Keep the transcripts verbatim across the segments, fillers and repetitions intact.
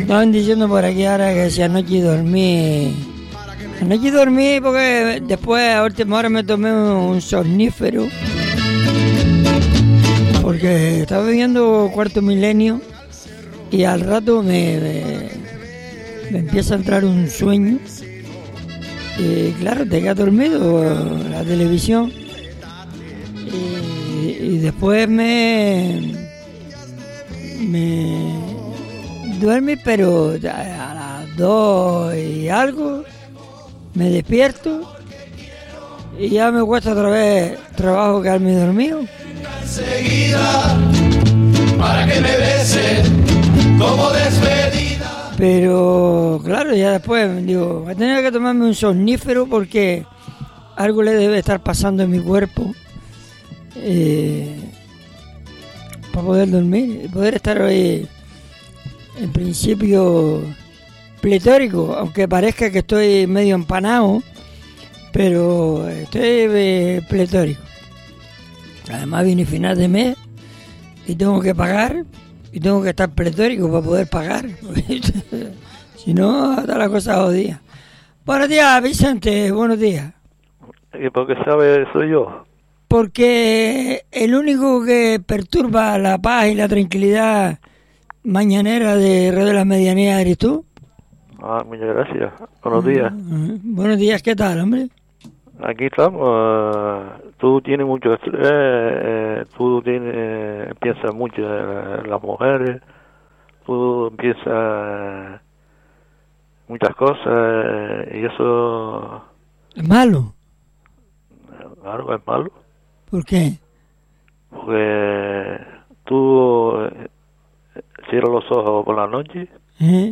Estaban diciendo por aquí ahora que si anoche dormí. Anoche dormí porque después a última hora me tomé un somnífero. Porque estaba viviendo Cuarto Milenio y al rato me, me, me empieza a entrar un sueño. Y claro, te quedas dormido la televisión. Y, y después me. Me. Duerme, pero a las dos y algo me despierto y ya me cuesta otra vez trabajo quedarme dormido. Enseguida, para que me bese como despedida. Pero claro, ya después digo, voy a tener que tomarme un somnífero porque algo le debe estar pasando en mi cuerpo eh, para poder dormir, poder estar hoy en principio pletórico, aunque parezca que estoy medio empanado, pero estoy eh, pletórico. Además viene final de mes y tengo que pagar y tengo que estar pletórico para poder pagar. Si no, está la cosa jodida. Buenos días, Vicente, buenos días. ¿Y por qué sabe soy yo? Porque el único que perturba la paz y la tranquilidad mañanera de Radio La Medianía eres tú. Ah, muchas gracias. Buenos días. Uh, buenos días, ¿qué tal, hombre? Aquí estamos. Uh, tú tienes mucho estrés, eh, tú tienes, eh, piensas mucho en las mujeres, tú piensas muchas cosas eh, y eso... ¿Es malo? Claro, es malo. ¿Por qué? Porque tú... Eh, cierra los ojos por la noche ¿Eh?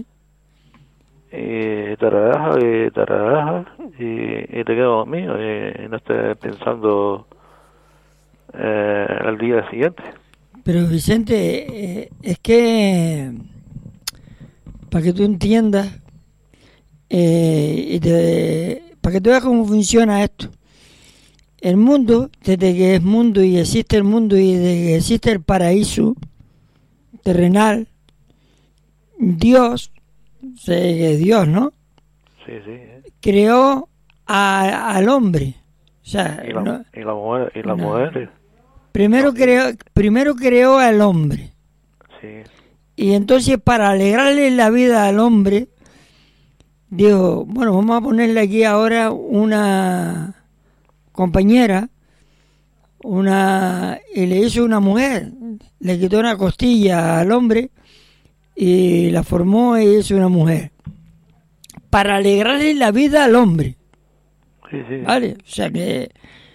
y te relajas y te relajas y, y te quedas dormido y, y no estés pensando eh, el día siguiente. Pero Vicente, eh, es que para que tú entiendas eh, y te, para que tú veas cómo funciona esto, el mundo, desde que es mundo y existe el mundo y desde que existe el paraíso terrenal, Dios, sé que es Dios, ¿no? Sí, sí. ¿eh? Creó a, al hombre. O sea, y la, no, y la mujer, y las no. mujeres. Primero no, creó, primero creó al hombre. Sí. Y entonces para alegrarle la vida al hombre, dijo, bueno, vamos a ponerle aquí ahora una compañera, una y le hizo una mujer, le quitó una costilla al hombre y la formó y hizo una mujer para alegrarle la vida al hombre. Sí, sí. Vale, o sea que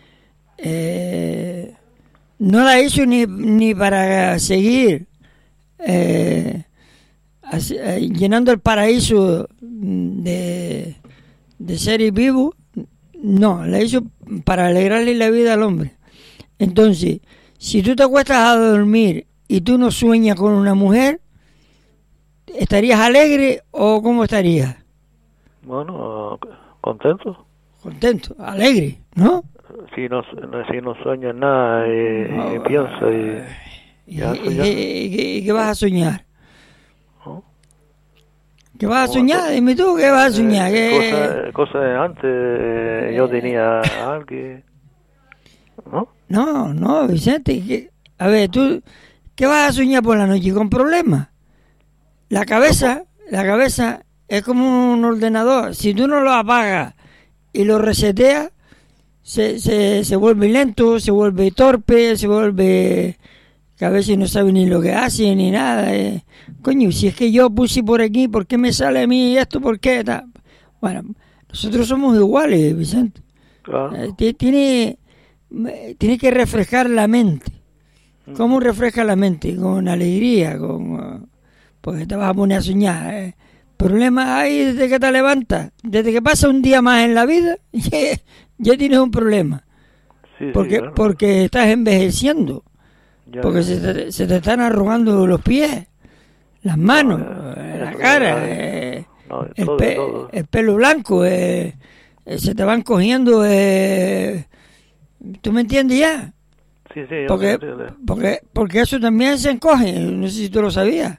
eh, no la hizo ni, ni para seguir eh, así, eh, llenando el paraíso de, de seres vivos, no, la hizo para alegrarle la vida al hombre. Entonces, si tú te acuestas a dormir y tú no sueñas con una mujer, ¿estarías alegre o cómo estarías? Bueno, contento. Contento, alegre, ¿no? Si no, si no sueñas nada y, no, y piensas y, y, y, y, y, y ¿qué vas a soñar? ¿no? ¿Qué vas a soñar? Dime tú, ¿qué vas a soñar? Eh, cosas cosa de antes, eh, yo tenía a alguien, ¿no? No, no, Vicente, ¿qué? A ver, tú, ¿qué vas a soñar por la noche? ¿Con problemas? La cabeza, la cabeza es como un ordenador. Si tú no lo apagas y lo reseteas, se, se, se vuelve lento, se vuelve torpe, se vuelve que a veces no sabe ni lo que hace ni nada. Eh. Coño, si es que yo puse por aquí, ¿por qué me sale a mí esto? ¿Por qué? Ta? Bueno, nosotros somos iguales, Vicente. Claro. Eh, tiene, tiene que refrescar la mente. ¿Cómo refresca la mente? Con alegría, con... porque te vas a poner a soñar. ¿eh? Problemas hay desde que te levantas, desde que pasa un día más en la vida, ya, ya tienes un problema. Sí, porque, sí, claro. porque estás envejeciendo. Ya, porque ya, se te, se te están arrugando los pies, las manos, no, ya, la ya, cara, ya, eh, no, el, todo, pe, todo. el pelo blanco, eh, eh, se te van cogiendo. Eh, ¿Tú me entiendes ya? Sí, sí, Porque, yo porque, porque eso también se encoge, no sé si tú lo sabías. Sí,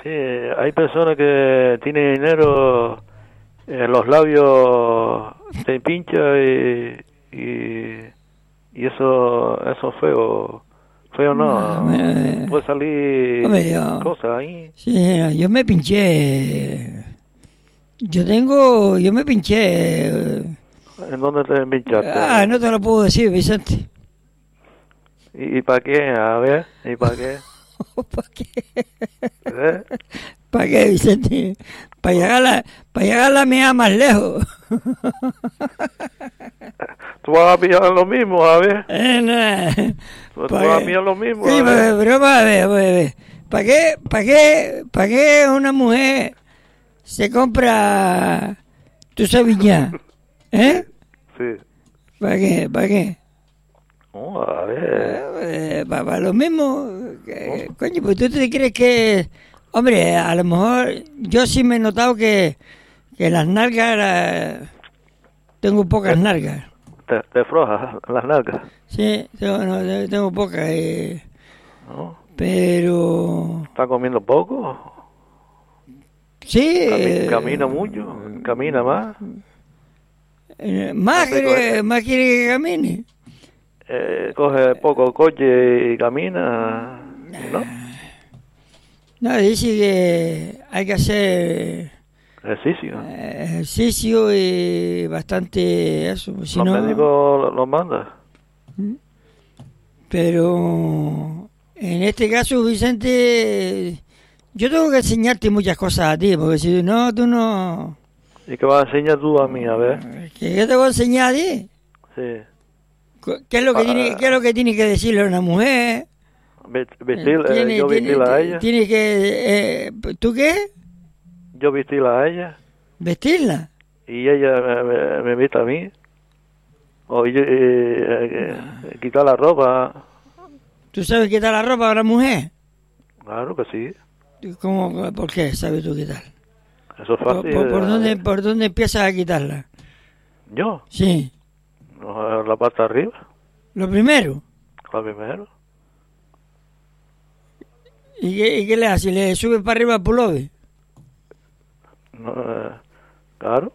Sí, hay personas que tienen dinero, eh, los labios se pincha y, y, y eso, eso es feo. Feo no, No, eh, puede salir hombre, yo- cosas ahí. Sí, no, yo me pinché. Yo tengo, yo me pinché. eh, ¿En dónde te pinchaste? Ah, no te lo puedo decir, Vicente. ¿Y, y para qué? A ver, ¿y para qué? ¿Para qué? ¿Eh? ¿Para qué, Vicente? Para llegar a la, para llegar a la mía más lejos. ¿Tú vas a pillar lo mismo, a ver? Eh, no. ¿Tú Pa' vas a qué. pillar lo mismo, Sí, a ver? pero, pero vamos a ver, vamos a ver. ¿Para qué, para qué, para qué una mujer se compra tu Sauvignon? ¿Eh? Sí. ¿Para qué? ¿Para qué? Oh, a ver. Eh, para, lo mismo. que- coño, pues tú te crees que... Hombre, a lo mejor yo sí me he notado que, que las nalgas... eh, tengo pocas nalgas. Te, te frojas las nalgas, Sí, tengo, no, tengo pocas. eh, ¿no? pero... ¿Estás comiendo poco? Sí. Cami- eh, ¿Camina mucho? ¿Camina más? eh, más, No te quiere, coge- más quiere que camine. Eh, coge poco coche y camina, ¿no? No, dice que hay que hacer Ejercicio. eh, ejercicio y bastante eso. Si Los no, médicos los mandan. pero en este caso, Vicente, yo tengo que enseñarte muchas cosas a ti, porque si no, tú no... ¿Y qué vas a enseñar tú a mí? A ver. ¿Qué qué te voy a enseñar a ti? Sí. ¿Qué es lo que, Ah, tiene, qué es lo que tiene que decirle a una mujer? Vest- Vestir, eh, Tiene- yo tiene- vestirla a ella. Tiene que... eh, ¿Tú qué? Yo vestirla a ella. ¿Vestirla? Y ella me, me, me viste a mí. O yo, eh, eh, eh, quitar la ropa. ¿Tú sabes quitar la ropa a una mujer? Claro que sí. ¿Cómo, ¿Por qué sabes tú quitar? Eso es ¿Por, fácil. por- por eh, dónde, ¿Por dónde empiezas a quitarla? Yo. Sí. No, la parte de arriba. Lo primero. La primero. ¿Y qué, y qué le haces? ¿Le sube para arriba el pullover? No, eh, claro.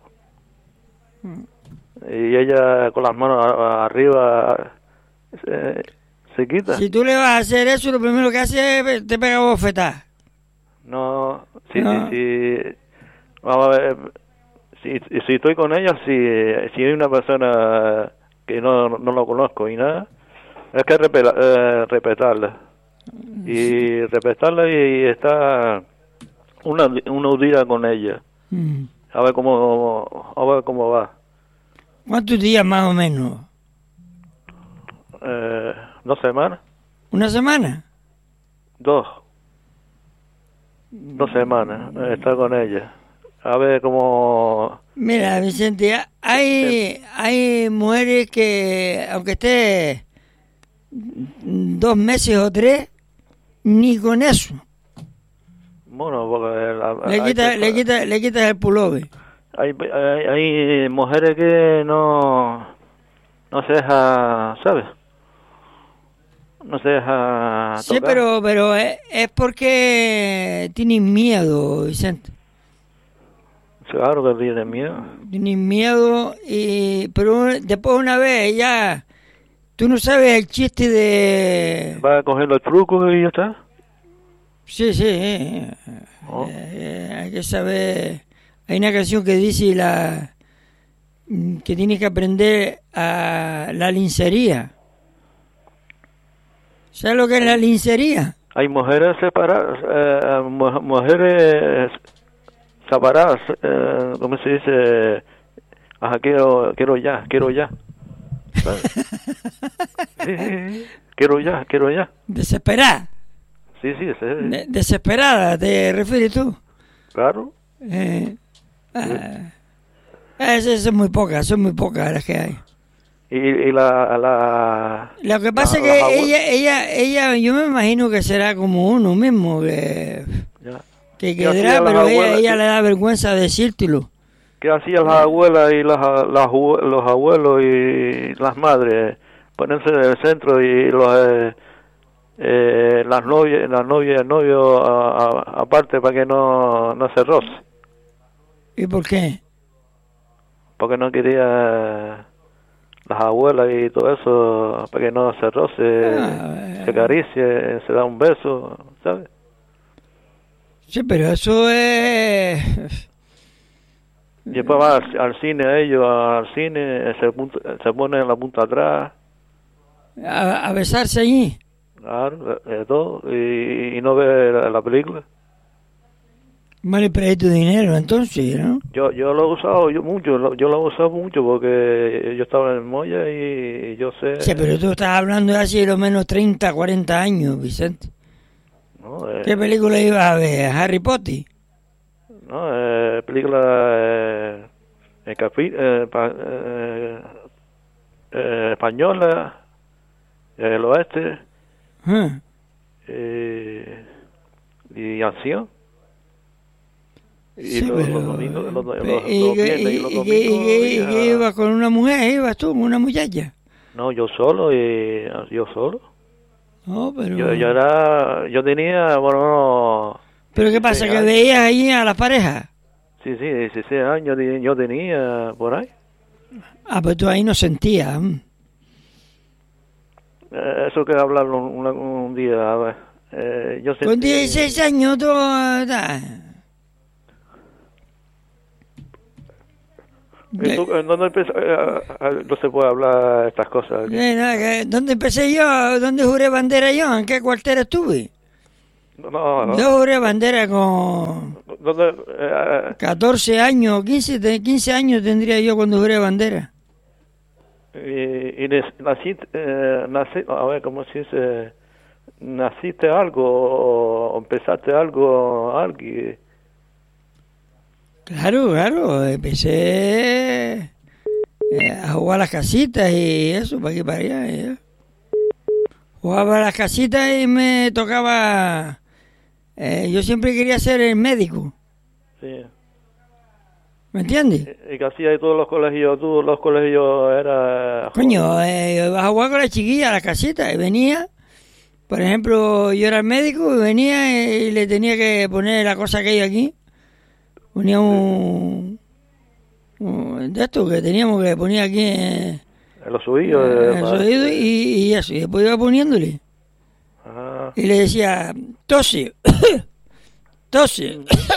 Y ella con las manos a- a- arriba se, se quita. Si tú le vas a hacer eso, lo primero que hace es te pega bofetada. No, sí, No. sí, sí. Vamos a ver. Si, si estoy con ella, si, si hay una persona que no, no lo conozco y nada, es que repela- eh, respetarla. Y respetarla y estar una, una día con ella. Mm. A ver cómo, a ver cómo va. ¿Cuántos días más o menos? Eh, ¿Dos semanas? ¿Una semana? Dos. Dos semanas, eh, estar con ella. A ver cómo... Mira, Vicente, hay, hay mujeres que, aunque esté dos meses o tres, ni con eso. Bueno, porque... la- Le hay quitas le personas- quita, le quita el pullover. Hay, hay, hay mujeres que no... No se deja, ¿sabes? No se deja Sí, tocar. pero, pero es, es porque tienen miedo, Vicente. Claro que tiene miedo. Tienen miedo, y pero después una vez ya... ¿Tú no sabes el chiste de...? Va a coger los trucos y ya está. Sí, sí. eh, Oh. eh, hay que saber... Hay una canción que dice la que tienes que aprender a la lincería. ¿Sabes lo que es la lincería? Hay mujeres separadas, eh, mu- mujeres separadas, eh, ¿cómo se dice? Ajá, quiero, quiero ya, quiero ya. ¿Sabes? Sí, sí, sí, quiero ya, quiero ya. Desesperada. Sí, sí, sí, De- desesperada, ¿te refieres tú? claro. Eh, ah, esas son muy pocas, son muy pocas las que hay. Y, y la, la... Lo que pasa la- es que las abue- ella, ella, ella, yo me imagino que será como uno mismo, que, Ya. que ¿Qué hacían quedará, las pero ella, abuelas? ella ¿Qué- le da vergüenza decírtelo. ¿Qué hacían las abuelas y las, las abue- los abuelos y las madres? Ponerse en el centro y los... eh, eh, las novias, las novias, el novio a, a, aparte para que no, no se roce. ¿Y por qué? Porque no quería las abuelas y todo eso, para que no se roce, Ah, se acaricie, se da un beso, ¿sabes? Sí, pero eso es... Y después va al, al cine, ellos al cine, se, punta, se pone en la punta atrás, A, a besarse allí. claro, de, de todo, y, y no ve la, la película. Vale, pero tu dinero entonces, ¿no? Yo yo lo he usado yo mucho, lo, yo lo he usado mucho porque yo estaba en el Moya y, y yo sé... Sí, pero tú estás hablando de hace lo menos treinta, cuarenta años, Vicente. ¿no? Eh, ¿Qué película ibas a ver? ¿Harry Potter? no, eh, película eh, eh, capi- eh, pa- eh, eh, española, el oeste, Ah. eh, y acción. Y Sí, los, pero... los domingos, los, los, pe- los ¿Y, qué- viernes y y- los y qué- domingos y qué- y iba- qué ibas con una mujer? ¿Ibas tú con una muchacha? no, yo solo y yo solo. No, pero... Yo, yo era, yo tenía, bueno, ¿Pero qué pasa? dieciséis ¿Que años. veías ahí a las parejas? Sí, sí, dieciséis años di- yo tenía por ahí. Ah, pues tú ahí no sentías. mm. Eh, eso que hablarlo un, un día, a ver. Eh, yo Con sentí- dieciséis años tú... ah, ¿Y tú, en dónde empezó? Eh, eh, no se puede hablar estas cosas. aquí. eh, no, que- ¿Dónde empecé yo? ¿Dónde juré bandera yo? ¿En qué cuartel estuve? No, no. Yo juré bandera con ¿Dónde, eh, catorce años, quince, de quince años tendría yo cuando juré bandera. eh, y, y nes- naciste, eh, nací- a ver, ¿cómo se dice? ¿Naciste algo o empezaste algo, algo? y- Claro, claro, empecé eh, a jugar a las casitas y eso, para aquí para allá. y ya. Jugaba a las casitas y me tocaba... eh, yo siempre quería ser el médico, Sí. ¿me entiendes? Y que hacía de todos los colegios, tú los colegios era... Coño, eh, vas a jugar con la chiquilla a la casita y venía, por ejemplo, yo era el médico y venía y le tenía que poner la cosa que hay aquí. Ponía un, un de esto que teníamos que poner aquí en, En los oídos. en eh, el para- oído y, y eso, y después iba poniéndole. Ah, Y le decía, tose, tose.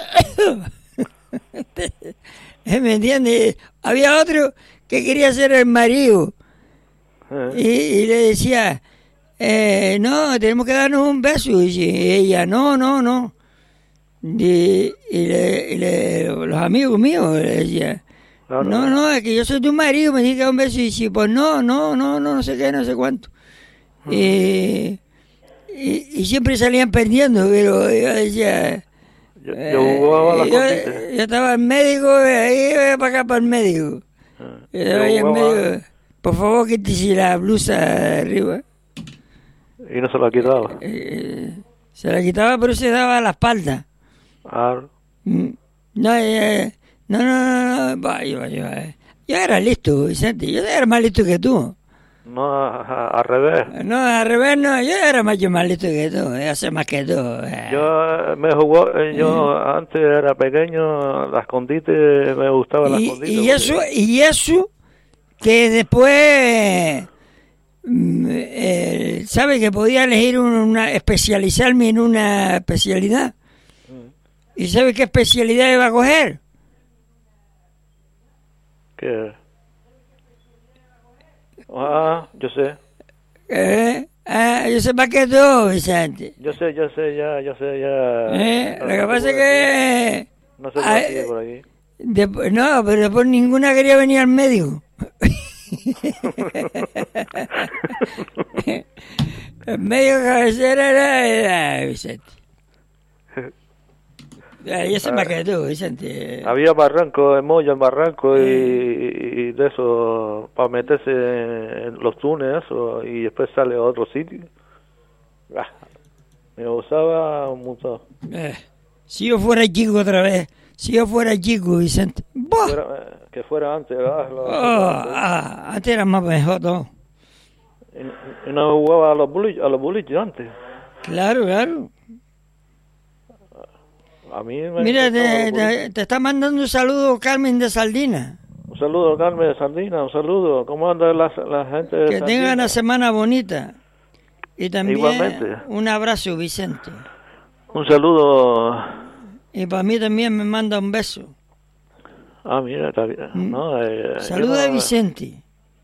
¿Me entiendes? Había otro que quería ser el marido. eh. Y, y le decía, eh, no, tenemos que darnos un beso. Y dice ella, no, no, no. Y, y le- y le- los amigos míos le decían, No, no, no, no, es que yo soy tu marido, me tienes que dar un beso. Y dice, pues no, no, no, no, no sé qué, no sé cuánto. Y, y, y siempre salían perdiendo, pero yo decía... Yo, yo jugaba a la Eh, yo, cosita. yo estaba el médico, ahí iba para acá para el médico. Ah, Y yo yo, "Oye, jugaba- médico, por favor, quítese la blusa de arriba." Y no se la quitaba. Eh, se la quitaba, pero se daba a la espalda. Ah, Mm. No, eh, no, no, no, no, va, yo, yo, eh, yo era listo, Vicente, yo era más listo que tú. no, a- a- al revés. No, al revés, no, yo era más, yo más listo que tú, yo sé más que tú. eh. Yo eh, me jugó, eh, yo antes era pequeño, la escondite, me gustaba la y, escondite. y porque- eso, y eso, que después, mm, eh, ¿sabe? Que podía elegir una, especializarme en una especialidad. ¿Y sabe qué especialidad iba a coger? ¿Qué? Ah, yo sé. ¿Eh? Ah, yo sé más que tú, Vicente. Yo sé, yo sé, ya, yo sé, ya. ¿Eh? No, Lo que no se pasa es puede que... decir. No se ah, puede decir por aquí. después- no, pero después ninguna quería venir al médico. El médico cabecera era, era Vicente. Ya, yo sé más que tú, Vicente. Había barranco, en Moya, en barranco, y, y de eso, para meterse en los túneles, eso, y después sale a otro sitio. Ah, me usaba un montón. Eh, si yo fuera chico otra vez, si yo fuera chico, Vicente. ¡Buah! Fuera, eh, que fuera antes, ah, lo- Oh, ah, antes era más mejor todo. y, y no jugaba a los boliches, a los boliches antes. Claro, claro. A mí me Mira, encantaba te, la política. te, te está mandando un saludo Carmen de Saldina. Un saludo, Carmen de Sardina, un saludo. ¿Cómo anda la, la gente de Que Sardina? tengan una semana bonita. Y también Igualmente. un abrazo, Vicente. Un saludo. Y para mí también me manda un beso. Ah, mira, está bien. Mm. No, eh, Saluda yo a no- Vicente.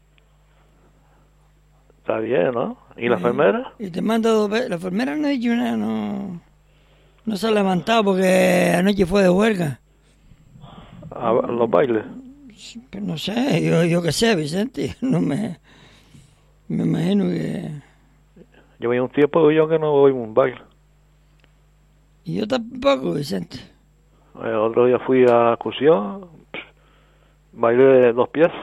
Está bien, ¿no? ¿Y la Eh, enfermera? Y te mando dos besos. La enfermera no ha dicho nada, no, no se ha levantado porque anoche fue de huelga. A, a los bailes. Pues no sé, yo, yo qué sé, Vicente. No me, me imagino que... Yo voy un tiempo yo que no voy a un baile. Y yo tampoco, Vicente. El otro día fui a la excursión, bailé de dos pies.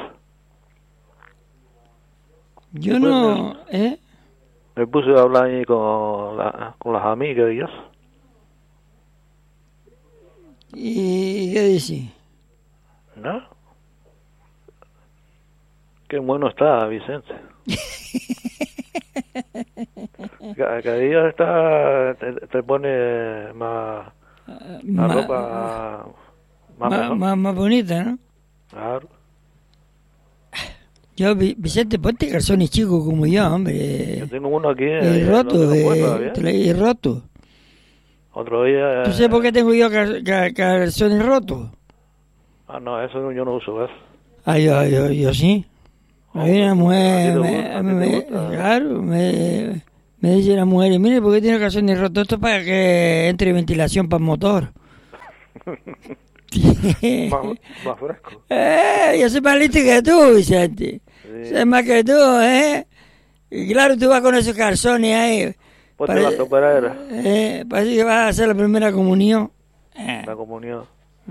Yo Después no... ¿Eh? Me puse a hablar ahí con, la, con las amigas y eso. ¿Y qué dice? ¿No? Qué bueno está, Vicente. Cada, cada día está, te, te pone más, la Ma- ropa más, ma- mejor. ma- más bonita, ¿no? Claro. Yo, Vi- Vicente, ponte calzones chicos como yo, Yo hombre. tengo uno aquí. Y eh, roto, no tengo puesto eh, todavía. te lo- y roto. Otro día... ¿Tú sabes por qué tengo yo cal- cal- calzones rotos? Ah, no, eso no- yo no uso eso. Ah, yo, yo, yo sí. Oh, Hay una ¿a ti mujer, te me, gusta? ¿A ti te me- gusta? claro, me, me dice la mujer, mire, ¿por qué tiene calzones rotos? Esto es para que entre ventilación para el motor. más, más fresco. Eh, yo soy más listo que tú, Vicente. Sí. Soy más que tú, ¿eh? Y claro, tú vas con esos calzones ahí. Ponte Pare- la soperera, Eh, parece que vas a hacer la primera comunión. Eh. la comunión.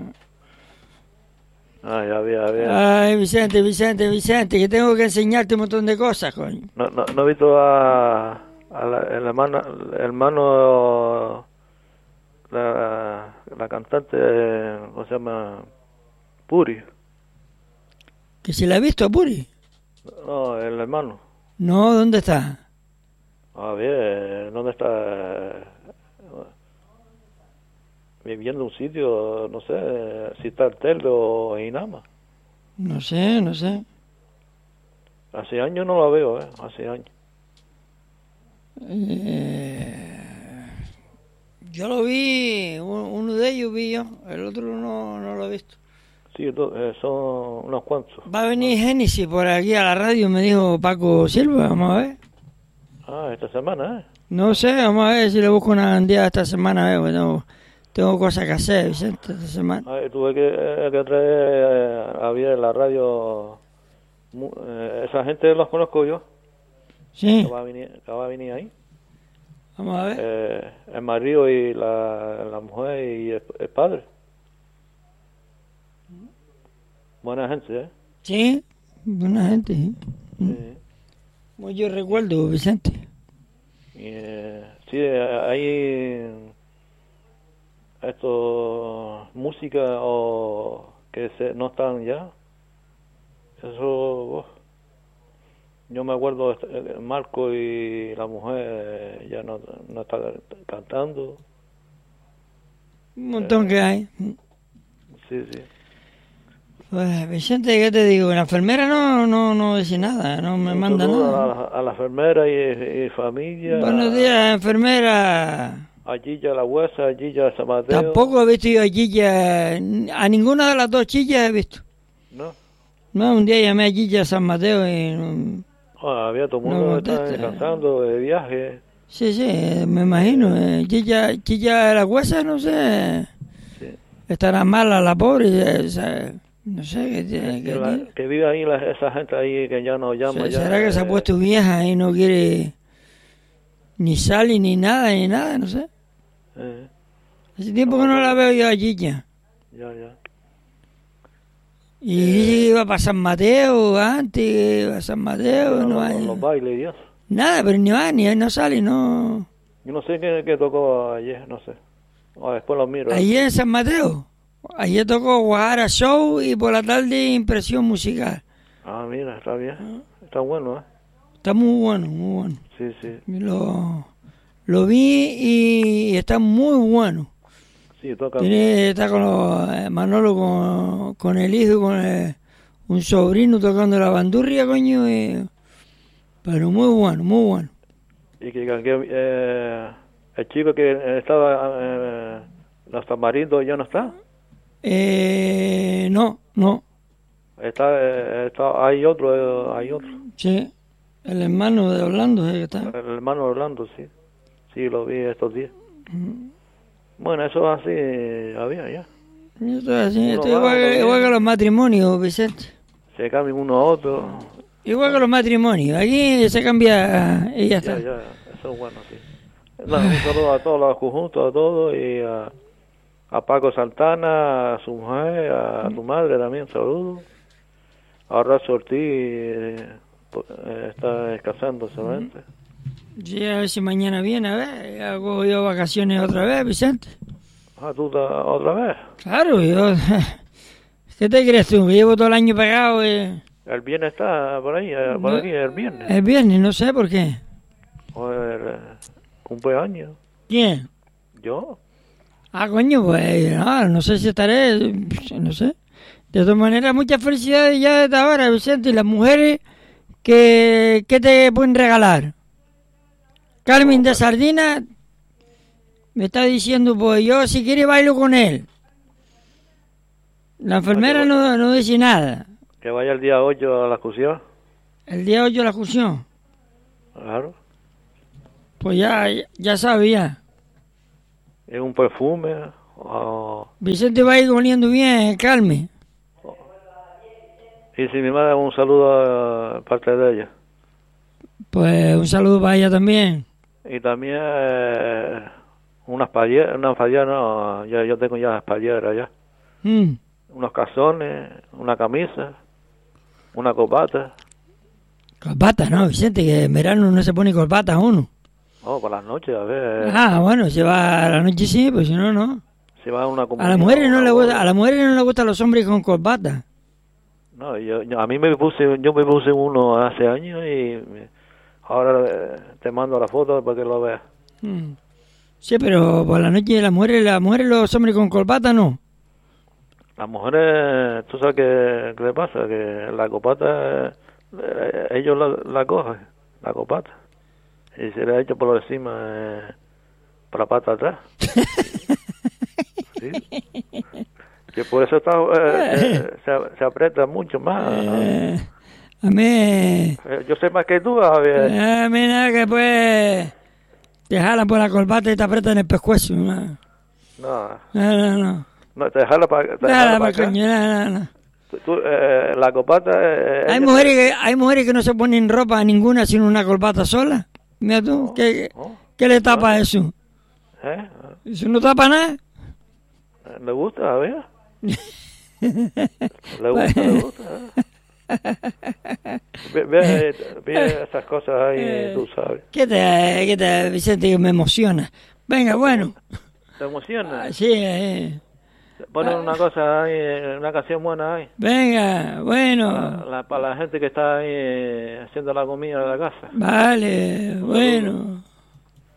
Ah, ya vi, ya vi. Ay, Vicente, Vicente, Vicente, que tengo que enseñarte un montón de cosas, coño. No, no, no he visto a, a la, el hermano, el hermano la, la cantante, ¿cómo se llama? Puri. ¿Que se la ha visto a Puri? No, el hermano. No, ¿dónde está? A ver, ¿dónde está? Viviendo en un sitio, no sé, si está el Telde o Inama. No sé, no sé. Hace años no la veo, ¿eh? Hace años. Eh, yo lo vi, un- uno de ellos vi yo, el otro no, no lo he visto. Sí, do- eh, son unos cuantos. Va a venir Génesis por aquí a la radio, me dijo Paco Silva, vamos a ver. Ah, esta semana, ¿eh? No sé, vamos a ver si le busco una día esta semana, eh, porque tengo, tengo cosas que hacer, Vicente, esta semana. Ah, tuve que, eh, que traer eh, había en la radio, mu- eh, esa gente los conozco yo, Sí, que va a venir, que va a venir ahí. vamos a ver. Eh, el marido y la, la mujer y el, el padre. Buena gente, ¿eh? Sí, buena gente, sí. Sí. Como yo recuerdo, Vicente. Y, eh, sí, eh, hay esto música o que se, no están ya. Eso, uf. Yo me acuerdo, eh, Marco y la mujer eh, ya no, no están cantando. Un montón que hay. Sí, sí. Pues, Vicente, ¿qué te digo? La enfermera no, no, no dice nada, no me Un manda saludo nada. a la, a la enfermera y, y familia. Buenos días, enfermera. A Gilla la Huesa, a Gilla San Mateo. Tampoco he visto yo a Gilla, a ninguna de las dos chillas he visto. ¿No? No, un día llamé a Gilla San Mateo y... mm, Ah, había todo el No mundo que estaba contesta. descansando de viaje. Sí, sí, me imagino. eh, Gilla, Gilla de la Huesa, no sé, Sí. estará mala la pobre, eh, o sea, no sé qué tiene Que, que la- que vive ahí la- esa gente ahí que ya no llama. ya, ¿Será que se ha eh, puesto vieja y no quiere ni salir ni nada, ni nada, no sé? eh, Hace tiempo que no la veo yo a Gilla. ya, ya. Y dice que iba para San Mateo antes, que iba a San Mateo, Los, no los- hay los bailes y eso. nada, pero ni va, ni no sale, no. Yo no sé qué, qué tocó ayer, no sé. Ah, después lo miro. Ayer en San Mateo, ayer tocó Guajara Show y por la tarde Impresión Musical. Ah, mira, está bien. Está bueno, ¿eh? Está muy bueno, muy bueno. Sí, sí. Los, Lo vi y está muy bueno. Sí, toca. Tiene, está con los, eh, Manolo con, con el hijo, con el- un sobrino tocando la bandurria, coño. Y, pero muy bueno, muy bueno. Y que, que eh, el chico que estaba eh, en los tamarindos ya no está. Eh, no, no. Está, eh, está, hay otro, eh, hay otro. Sí, el hermano de Orlando es el que está. El hermano Orlando, sí. Sí, lo vi estos días. Bueno, eso así había ya. Yo estoy así, Uno estoy va, igual, otro que- igual viene. que los matrimonios, Vicente. Se cambian uno a otro. Igual que los matrimonios. Aquí se cambia y ya Ya, está. ya, eso es bueno, sí. No, un saludo a todos los conjuntos, a todos, y a, a Paco Santana, a su mujer, a tu madre también, saludos. A Horacio Ortiz, eh, po- eh, está descansando solamente. Sí, a ver si mañana viene, a ver. Hago yo vacaciones otra vez, Vicente. Ah, ¿tú ta- otra vez? Claro, yo... ¿Qué te crees tú? Que llevo todo el año pegado. Eh, El viernes está por ahí, eh, por No. aquí, el viernes. el viernes, no sé por qué. O el eh, cumpleaños. ¿Quién? ¿Yo? Ah, coño, pues no, no sé si estaré, no sé. De todas maneras, muchas felicidades ya desde ahora, Vicente. Y las mujeres, que, ¿qué te pueden regalar? Carmen de Sardina me está diciendo, pues yo si quiere bailo con él. La enfermera no, no dice nada. Que vaya el día ocho a la excursión. El día ocho la fusión. Claro. Pues ya, ya sabía. Es un perfume. O... Vicente va a ir oliendo bien, Carmen. Y si mi madre, un saludo a parte de ella. Pues un saludo para ella también. Y también eh, unas palleras, unas palleras, no, ya, yo tengo ya las palleras ya. Mm. Unos calzones, una camisa, una corbata. Corbata, ¿no, Vicente? Que en verano no se pone corbata uno. Oh, por las noches, a ver. Ah, bueno, se va a la noche sí, pues si no, no. Se va a una A comunión, las mujeres no una le boda. gusta, a las mujeres no le gustan los hombres con corbata. No, yo, yo- a mí me puse, yo me puse uno hace años y me- ahora eh, te mando la foto para que lo veas. Mm. Sí, pero por la noche las mujeres, las mujeres, los hombres con corbata no. Las mujeres, tú sabes qué, qué le pasa, que la copata, eh, ellos la, la cogen, la copata, y se le ha hecho por encima, eh, por la pata atrás. Sí. Que por eso está, eh, se, se, se aprieta mucho más. Eh, a mí, Eh, Yo sé más que tú, Javier. a mí nada que pues te jalan por la corbata y te apretan el pescuezo. No, No, no, no. no. no te jala para Nada, para pa' acá. coño, no, no, no. Tú- tú, eh, la copata... eh, Hay ella- mujeres que hay mujeres que no se ponen ropa ninguna sino una corbata sola. Mira tú, ¿qué, Oh, qué le tapa eso? ¿eh? Eso no tapa nada. ¿Le gusta, Javier? Le gusta, le gusta. ¿eh? Ve, ve, ve esas cosas ahí, tú sabes. ¿Qué te, qué te, Vicente, que me emociona? Venga, bueno. ¿Te emociona? Ah, sí, eh. Ponen una cosa ahí, una canción buena ahí. Venga, bueno. Para la, para la gente que está ahí eh, haciendo la comida de la casa. Vale, bueno.